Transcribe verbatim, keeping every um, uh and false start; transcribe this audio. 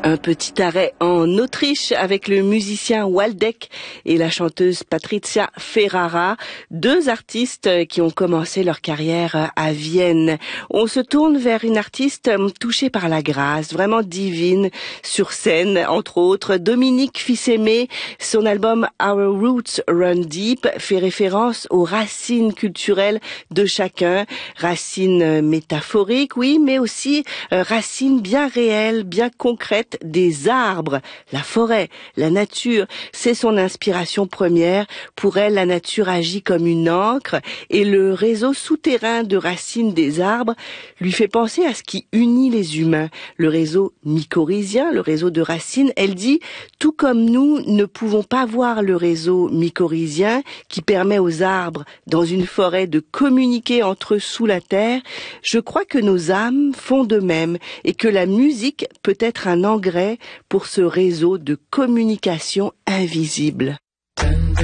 Un petit arrêt en Autriche avec le musicien Waldeck et la chanteuse Patricia Ferrara, deux artistes qui ont commencé leur carrière à Vienne. On se tourne vers une artiste touchée par la grâce, vraiment divine sur scène, entre autres. Dominique Fils-Aimé, son album Our Roots Run Deep fait référence aux racines culturelles de chacun, racines métaphoriques, oui, mais aussi euh, racines bien réelles, bien concrètes des arbres, la forêt, la nature. C'est son inspiration première. Pour elle, la nature agit comme une encre et le réseau souterrain de racines des arbres lui fait penser à ce qui unit les humains. Le réseau mycorhizien, le réseau de racines, elle dit, tout comme nous ne pouvons pas voir le réseau mycorhizien qui permet aux arbres dans une forêt de communiquer entre eux sous la terre, je crois que nos âmes font de même et que la musique peut être un engrais pour ce réseau de communication invisible.